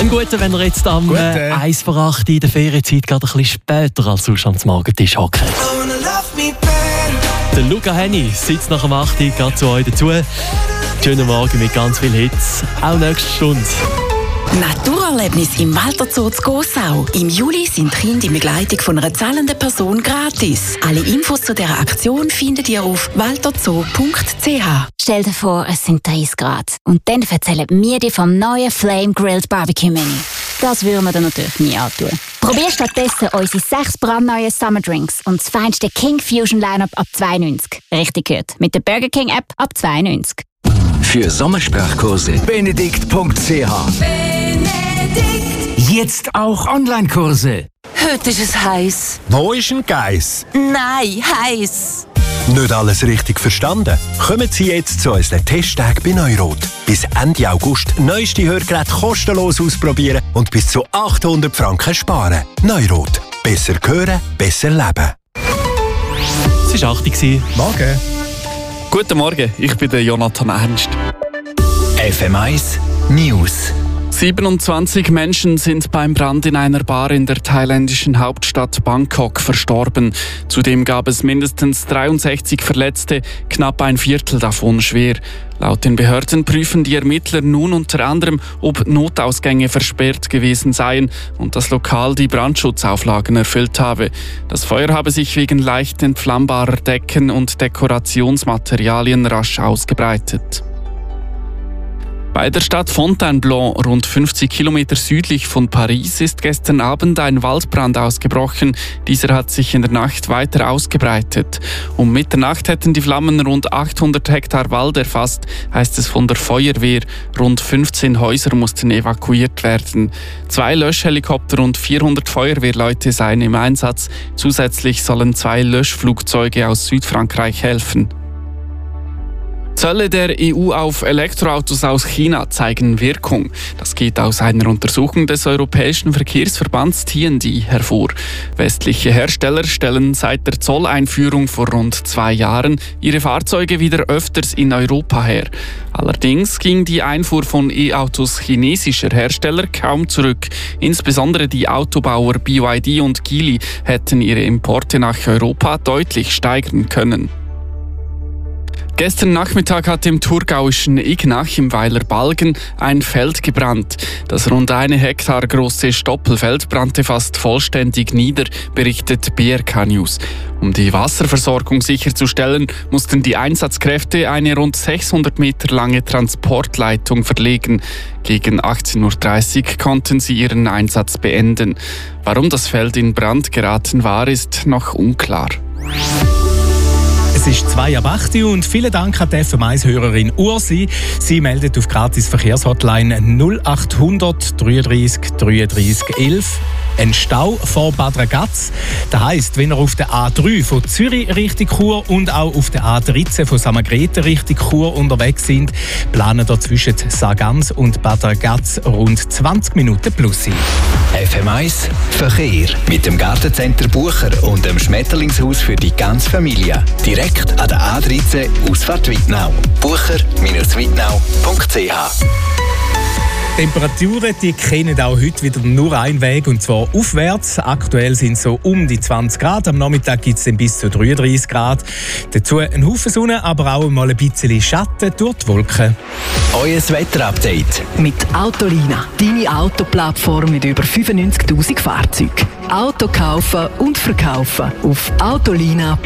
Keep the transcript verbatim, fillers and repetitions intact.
Ein guter, wenn ihr jetzt am äh, eins vor acht in der Ferienzeit gerade ein bisschen später als sonst am Morgentisch hockt. Der Luca Henny sitzt nach dem acht Uhr gerade zu euch dazu. Schönen Morgen mit ganz vielen Hits. Auch nächste Stunde. Naturerlebnis im Walter Zoo zu Gossau. Im Juli sind Kinder in Begleitung von einer zahlenden Person gratis. Alle Infos zu dieser Aktion findet ihr auf walterzoo punkt c h. Stell dir vor, es sind dreißig Grad. Und dann erzählen wir dir vom neuen Flame Grilled Barbecue Menü. Das würden wir dir natürlich nie antun. Probier stattdessen unsere sechs brandneuen Summer Drinks und das feinste King Fusion Lineup ab zwei neunzig. Richtig gehört. Mit der Burger King App ab zwei neunzig. Für Sommersprachkurse benedikt punkt c h. Jetzt auch Online-Kurse. Heute ist es heiß. Wo ist ein Geiss? Nein, heiß. Nicht alles richtig verstanden? Kommen Sie jetzt zu unseren Testtagen bei Neurot. Bis Ende August neueste Hörgeräte kostenlos ausprobieren und bis zu achthundert Franken sparen. Neurot. Besser hören, besser leben. Es war acht Uhr. Morgen. Guten Morgen, ich bin der Jonathan Ernst. F M eins News. siebenundzwanzig Menschen sind beim Brand in einer Bar in der thailändischen Hauptstadt Bangkok verstorben. Zudem gab es mindestens dreiundsechzig Verletzte, knapp ein Viertel davon schwer. Laut den Behörden prüfen die Ermittler nun unter anderem, ob Notausgänge versperrt gewesen seien und das Lokal die Brandschutzauflagen erfüllt habe. Das Feuer habe sich wegen leicht entflammbarer Decken und Dekorationsmaterialien rasch ausgebreitet. Bei der Stadt Fontainebleau, rund fünfzig Kilometer südlich von Paris, ist gestern Abend ein Waldbrand ausgebrochen. Dieser hat sich in der Nacht weiter ausgebreitet. Um Mitternacht hätten die Flammen rund achthundert Hektar Wald erfasst, heißt es von der Feuerwehr. Rund fünfzehn Häuser mussten evakuiert werden. Zwei Löschhelikopter und vierhundert Feuerwehrleute seien im Einsatz. Zusätzlich sollen zwei Löschflugzeuge aus Südfrankreich helfen. Zölle der E U auf Elektroautos aus China zeigen Wirkung. Das geht aus einer Untersuchung des Europäischen Verkehrsverbands T N D hervor. Westliche Hersteller stellen seit der Zolleinführung vor rund zwei Jahren ihre Fahrzeuge wieder öfters in Europa her. Allerdings ging die Einfuhr von E-Autos chinesischer Hersteller kaum zurück. Insbesondere die Autobauer B Y D und Geely hätten ihre Importe nach Europa deutlich steigern können. Gestern Nachmittag hat im thurgauischen Ignach im Weiler Balgen ein Feld gebrannt. Das rund eine Hektar große Stoppelfeld brannte fast vollständig nieder, berichtet B R K News. Um die Wasserversorgung sicherzustellen, mussten die Einsatzkräfte eine rund sechshundert Meter lange Transportleitung verlegen. Gegen achtzehn Uhr dreißig konnten sie ihren Einsatz beenden. Warum das Feld in Brand geraten war, ist noch unklar. Es ist zwei ab acht Uhr und vielen Dank an die F M eins-Hörerin Ursi. Sie meldet auf gratis Verkehrshotline null acht hundert dreiunddreißig dreiunddreißig elf. Ein Stau vor Bad Ragaz. Das heisst, wenn ihr auf der A drei von Zürich Richtung Chur und auch auf der A dreizehn von Samagreter Richtung Chur unterwegs sind, planen ihr zwischen Sargans und Bad Ragaz rund zwanzig Minuten plus. F M eins Verkehr mit dem Gartencenter Bucher und dem Schmetterlingshaus für die ganze Familie. Direkt an der A dreizehn Ausfahrt Wittnau. bucher Bindestrich wittnau punkt c h. Temperaturen, die kennen auch heute wieder nur einen Weg, und zwar aufwärts. Aktuell sind es so um die zwanzig Grad. Am Nachmittag gibt es dann bis zu dreiunddreißig Grad. Dazu ein Haufen Sonne, aber auch mal ein bisschen Schatten durch die Wolken. Euer Wetterupdate Mit Autolina, deine Autoplattform mit über fünfundneunzigtausend Fahrzeugen. Auto kaufen und verkaufen auf autolina.